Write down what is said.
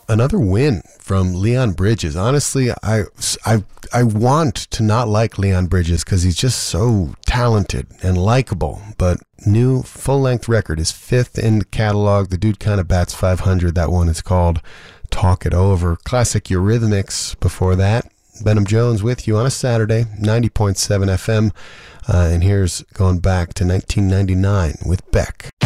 Another win from Leon Bridges. Honestly, I want to not like Leon Bridges because he's just so talented and likable. But new full-length record is 5th in the catalog. The dude kind of bats 500. That one is called Talk It Over. Classic Eurythmics before that. Benham Jones with you on a Saturday, 90.7 FM. And here's going back to 1999 with Beck.